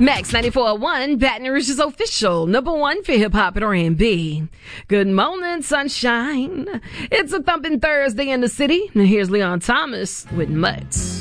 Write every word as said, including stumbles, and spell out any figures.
Max ninety-four point one, Baton Rouge's official number one for hip-hop and R and B. Good morning, sunshine. It's a thumping Thursday in the city. Now here's Leon Thomas with Mutts.